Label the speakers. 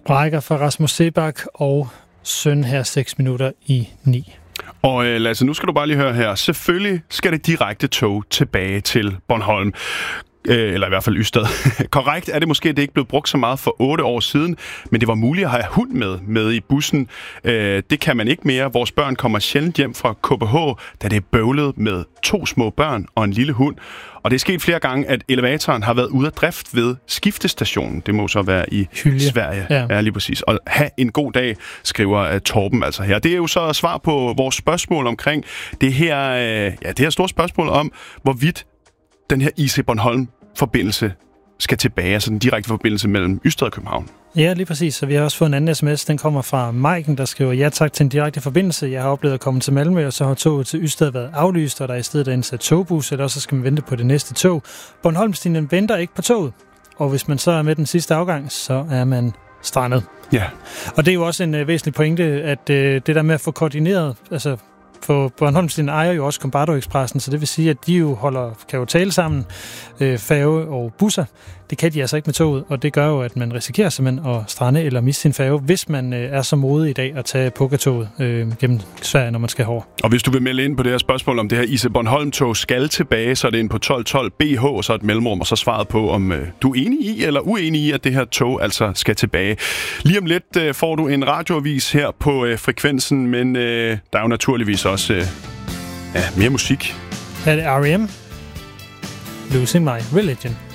Speaker 1: Brækker fra Rasmus Sebak og Søn her 6 minutter i 9.
Speaker 2: Og Lasse, nu skal du bare lige høre her. Selvfølgelig skal det direkte tog tilbage til Bornholm. Eller i hvert fald Ystad. Korrekt er det måske, det ikke blev brugt så meget for 8 år siden, men det var muligt at have hund med i bussen. Det kan man ikke mere. Vores børn kommer sjældent hjem fra KBH, da det er bøvlet med 2 små børn og en lille hund. Og det er sket flere gange, at elevatoren har været ude af drift ved skiftestationen. Det må så være i Sverige. Ja, lige præcis. Og have en god dag, skriver Torben altså her. Det er jo så svar på vores spørgsmål omkring det her store spørgsmål om, hvorvidt den her IC Bornholm-forbindelse skal tilbage, altså den direkte forbindelse mellem Ystad og København.
Speaker 1: Ja, lige præcis. Så vi har også fået en anden sms. Den kommer fra Maiken, der skriver, ja tak til en direkte forbindelse. Jeg har oplevet at komme til Malmø, og så har toget til Ystad været aflyst, og der er i stedet indsat togbus, eller så skal man vente på det næste tog. Bornholmslinjen venter ikke på toget, og hvis man så er med den sidste afgang, så er man strandet.
Speaker 2: Ja.
Speaker 1: Og det er jo også en væsentlig pointe, at det der med at få koordineret, altså for Bornholmslinjen ejer jo også Kombardo-Expressen, så det vil sige, at de jo kan jo tale sammen, færge og busser. Det kan de altså ikke med toget, og det gør jo, at man risikerer simpelthen at strande eller miste sin færge, hvis man er så modig i dag at tage Pukka-toget gennem Sverige, når man skal herover. Og
Speaker 2: hvis du vil melde ind på det her spørgsmål om det her IC Bornholm-tog skal tilbage, så er det ind på 1212 BH, og så et mellemrum, og så svaret på, om du er enig i eller uenig i, at det her tog altså skal tilbage. Lige om lidt får du en radioavis her på frekvensen, men der er jo naturligvis også mere musik.
Speaker 1: Er det R.E.M.? Losing My Religion.